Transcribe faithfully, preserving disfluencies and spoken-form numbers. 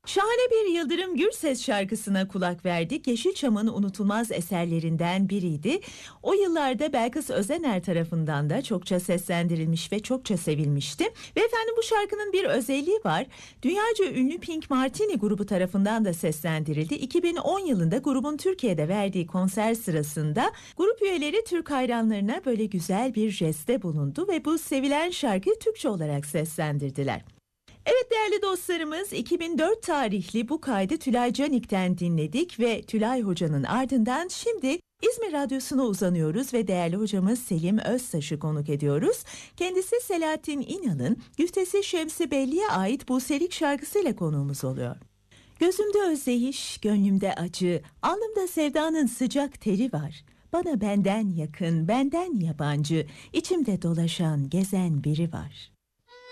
Şahane bir Yıldırım Gürses şarkısına kulak verdik. Yeşilçam'ın unutulmaz eserlerinden biriydi. O yıllarda Belkıs Özener tarafından da çokça seslendirilmiş ve çokça sevilmişti. Ve efendim bu şarkının bir özelliği var. Dünyaca ünlü Pink Martini grubu tarafından da seslendirildi. iki bin on yılında grubun Türkiye'de verdiği konser sırasında grup üyeleri Türk hayranlarına böyle güzel bir jeste bulundu ve bu sevilen şarkıyı Türkçe olarak seslendirdiler. Evet değerli dostlarımız, iki bin dört tarihli bu kaydı Tülay Canik'ten dinledik ve Tülay Hoca'nın ardından şimdi İzmir Radyosu'na uzanıyoruz ve değerli hocamız Selim Öztaş'ı konuk ediyoruz. Kendisi Selahattin İnal'ın Güftesi Şemsi Belli'ye ait Buselik şarkısıyla konuğumuz oluyor. Gözümde özleyiş, gönlümde acı, alnımda sevdanın sıcak teri var. Bana benden yakın, benden yabancı, içimde dolaşan, gezen biri var.